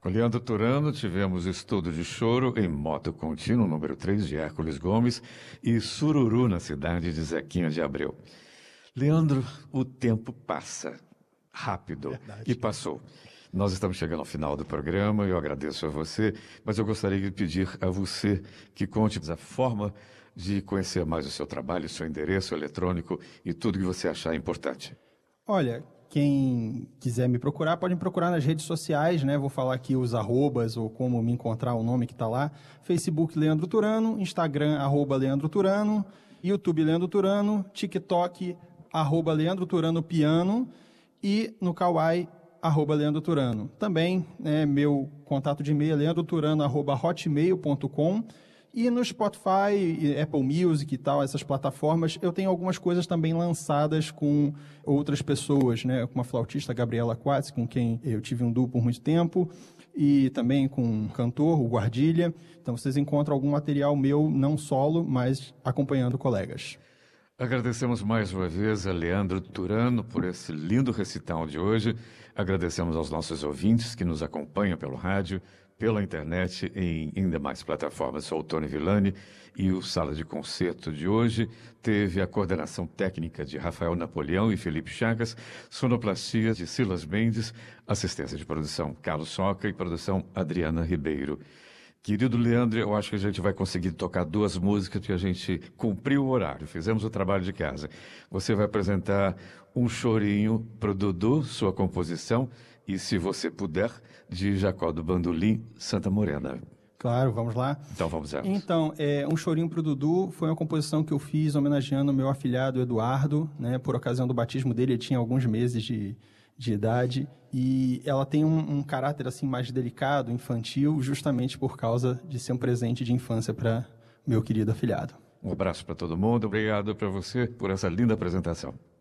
Com Leandro Turano, tivemos Estudo de Choro em Moto Contínuo, número 3, de Hércules Gomes, e Sururu, na cidade de Zequinha de Abreu. Leandro, o tempo passa rápido. Verdade. E passou. Nós estamos chegando ao final do programa, eu agradeço a você, mas eu gostaria de pedir a você que conte a forma de conhecer mais o seu trabalho, o seu endereço eletrônico e tudo que você achar importante. Olha, quem quiser me procurar, pode me procurar nas redes sociais, né? Vou falar aqui os arrobas ou como me encontrar, o nome que está lá. Facebook, Leandro Turano. Instagram, @Leandro Turano. YouTube, Leandro Turano. TikTok, @Leandro Turano Piano. E no Kawaii, @Leandro Turano. Também, meu contato de e-mail é leandroturano@hotmail.com. E no Spotify, Apple Music e tal, essas plataformas, eu tenho algumas coisas também lançadas com outras pessoas, né? Com uma flautista, Gabriela Quatz, com quem eu tive um duo por muito tempo, e também com um cantor, o Guardilha. Então vocês encontram algum material meu, não solo, mas acompanhando colegas. Agradecemos mais uma vez a Leandro Turano por esse lindo recital de hoje. Agradecemos aos nossos ouvintes que nos acompanham pelo rádio, pela internet e em ainda mais plataformas. Sou o Tony Villani e o Sala de Concerto de hoje teve a coordenação técnica de Rafael Napoleão e Felipe Chagas, sonoplastia de Silas Mendes, assistência de produção Carlos Soca e produção Adriana Ribeiro. Querido Leandro, eu acho que a gente vai conseguir tocar 2 músicas que a gente cumpriu o horário, fizemos o trabalho de casa. Você vai apresentar um chorinho pro Dudu, sua composição, e se você puder, de Jacó do Bandolim, Santa Morena. Claro, vamos lá? Então vamos lá. Então, Um Chorinho pro Dudu foi uma composição que eu fiz homenageando o meu afilhado Eduardo, né? Por ocasião do batismo dele, ele tinha alguns meses de idade, e ela tem um caráter assim mais delicado, infantil, justamente por causa de ser um presente de infância para meu querido afilhado. Um abraço para todo mundo, obrigado para você por essa linda apresentação.